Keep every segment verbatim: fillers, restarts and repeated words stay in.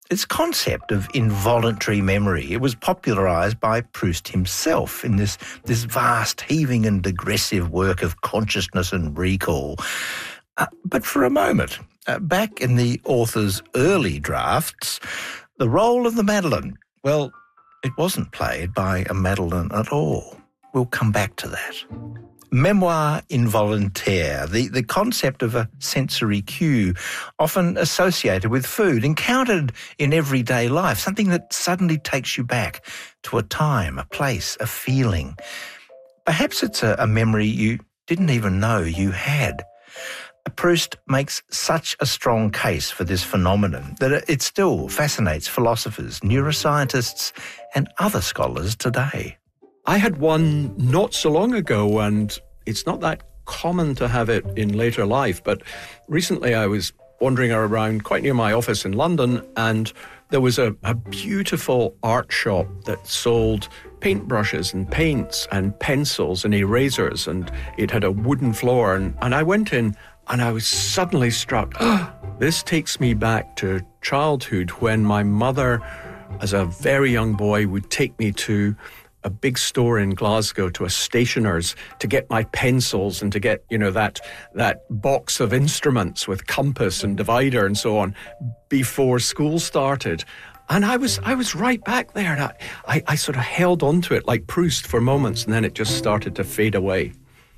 This concept of involuntary memory, it was popularised by Proust himself in this, this vast, heaving and digressive work of consciousness and recall. Uh, but for a moment, uh, back in the author's early drafts, the role of the Madeleine, well, it wasn't played by a Madeleine at all. We'll come back to that. Mémoire involontaire, the, the concept of a sensory cue, often associated with food, encountered in everyday life, something that suddenly takes you back to a time, a place, a feeling. Perhaps it's a, a memory you didn't even know you had. Proust makes such a strong case for this phenomenon that it still fascinates philosophers, neuroscientists, and other scholars today. I had one not so long ago, and it's not that common to have it in later life, but recently I was wandering around quite near my office in London, and there was a, a beautiful art shop that sold paintbrushes and paints and pencils and erasers, and it had a wooden floor, and, and I went in and I was suddenly struck. Oh, this takes me back to childhood when my mother, as a very young boy, would take me to a big store in Glasgow, to a stationer's, to get my pencils and to get, you know, that that box of instruments with compass and divider and so on before school started. And I was I was right back there. And I, I, I sort of held on to it like Proust for moments, and then it just started to fade away.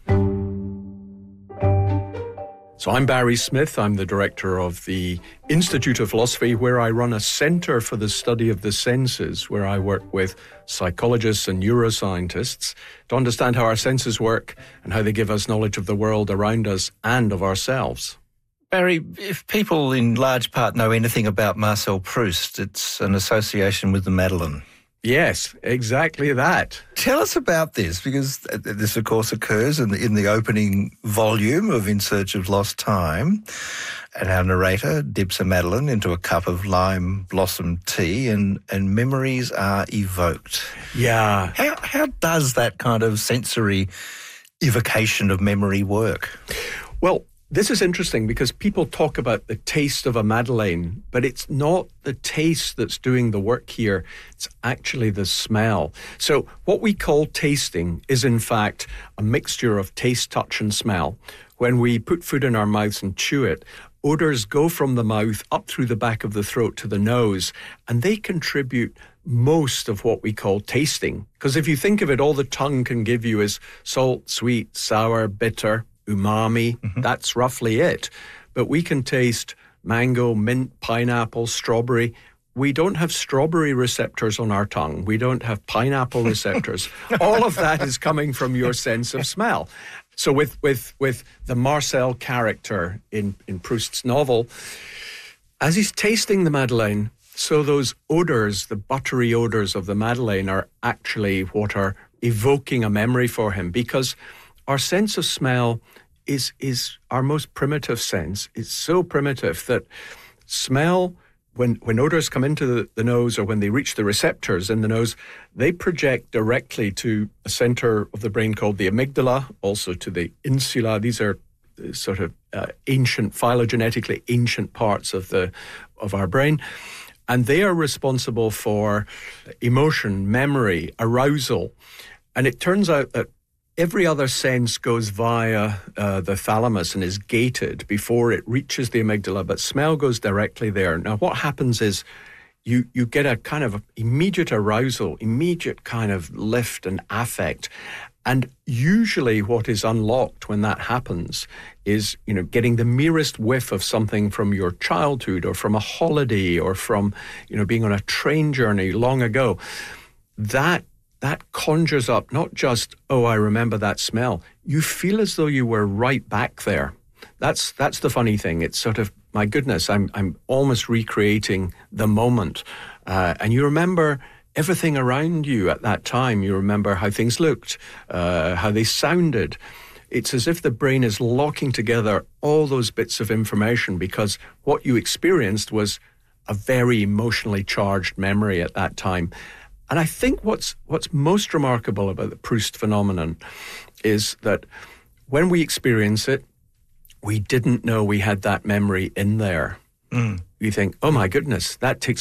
So I'm Barry Smith. I'm the director of the Institute of Philosophy, where I run a centre for the study of the senses, where I work with psychologists and neuroscientists to understand how our senses work and how they give us knowledge of the world around us and of ourselves. Barry, if people in large part know anything about Marcel Proust, it's an association with the Madeleine. Yes, exactly that. Tell us about this, because this, of course, occurs in the, in the opening volume of In Search of Lost Time. And our narrator dips a Madeleine into a cup of lime blossom tea, and, and memories are evoked. Yeah. How, how does that kind of sensory evocation of memory work? Well, this is interesting because people talk about the taste of a Madeleine, but it's not the taste that's doing the work here. It's actually the smell. So what we call tasting is, in fact, a mixture of taste, touch, and smell. When we put food in our mouths and chew it, odours go from the mouth up through the back of the throat to the nose, and they contribute most of what we call tasting. Because if you think of it, all the tongue can give you is salt, sweet, sour, bitter, umami, mm-hmm. That's roughly it. But we can taste mango, mint, pineapple, strawberry. We don't have strawberry receptors on our tongue. We don't have pineapple receptors. All of that is coming from your sense of smell. So with with with the Marcel character in, in Proust's novel, as he's tasting the Madeleine, so those odours, the buttery odours of the Madeleine, are actually what are evoking a memory for him, because our sense of smell is is our most primitive sense. It's so primitive that smell, when, when odours come into the, the nose, or when they reach the receptors in the nose, they project directly to a centre of the brain called the amygdala, also to the insula. These are sort of uh, ancient, phylogenetically ancient parts of the of our brain. And they are responsible for emotion, memory, arousal. And it turns out that every other sense goes via uh, the thalamus and is gated before it reaches the amygdala, but smell goes directly there. Now, what happens is you you get a kind of immediate arousal, immediate kind of lift and affect. And usually what is unlocked when that happens is, you know, getting the merest whiff of something from your childhood or from a holiday or from, you know, being on a train journey long ago. That That conjures up not just, oh, I remember that smell. You feel as though you were right back there. That's that's the funny thing. It's sort of, my goodness, I'm I'm almost recreating the moment. Uh, and you remember everything around you at that time. You remember how things looked, uh, how they sounded. It's as if the brain is locking together all those bits of information, because what you experienced was a very emotionally charged memory at that time. And I think what's what's most remarkable about the Proust phenomenon is that when we experience it, we didn't know we had that memory in there. Mm. You think, oh my goodness, that takes